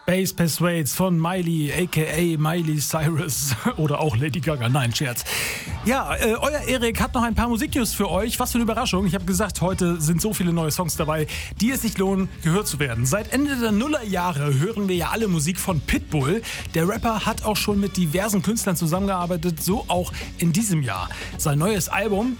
Bass Persuades von Miley, a.k.a. Miley Cyrus oder auch Lady Gaga. Nein, Scherz. Ja, euer Erik hat noch ein paar Musiknews für euch. Was für eine Überraschung. Ich habe gesagt, heute sind so viele neue Songs dabei, die es sich lohnen, gehört zu werden. Seit Ende der Nullerjahre hören wir ja alle Musik von Pitbull. Der Rapper hat auch schon mit diversen Künstlern zusammengearbeitet, so auch in diesem Jahr. Sein neues Album...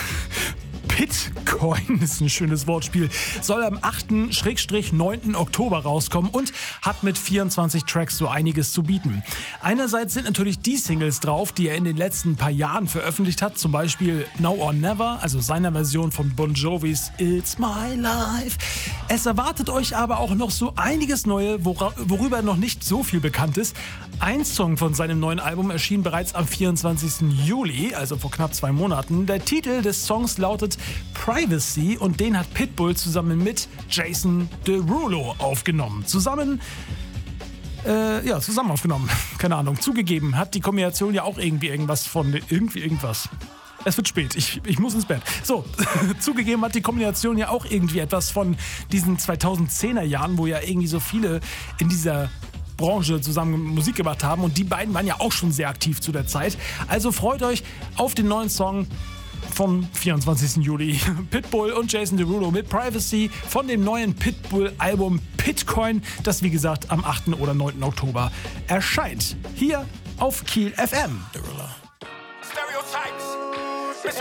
Pitcoin ist ein schönes Wortspiel, soll am 8./9. Oktober rauskommen und hat mit 24 Tracks so einiges zu bieten. Einerseits sind natürlich die Singles drauf, die er in den letzten paar Jahren veröffentlicht hat, zum Beispiel Now or Never, also seiner Version von Bon Jovis It's My Life. Es erwartet euch aber auch noch so einiges Neue, worüber noch nicht so viel bekannt ist. Ein Song von seinem neuen Album erschien bereits am 24. Juli, also vor knapp 2 Monaten. Der Titel des Songs lautet Privacy und den hat Pitbull zusammen mit Jason Derulo aufgenommen. Zusammen aufgenommen. Keine Ahnung. Zugegeben hat die Kombination ja auch irgendwas. Es wird spät. Ich muss ins Bett. So, zugegeben hat die Kombination ja auch irgendwie etwas von diesen 2010er Jahren, wo ja irgendwie so viele in dieser Branche zusammen Musik gemacht haben und die beiden waren ja auch schon sehr aktiv zu der Zeit. Also freut euch auf den neuen Song vom 24. Juli. Pitbull und Jason Derulo mit Privacy von dem neuen Pitbull-Album Pitcoin, das wie gesagt am 8. oder 9. Oktober erscheint. Hier auf Kiel FM.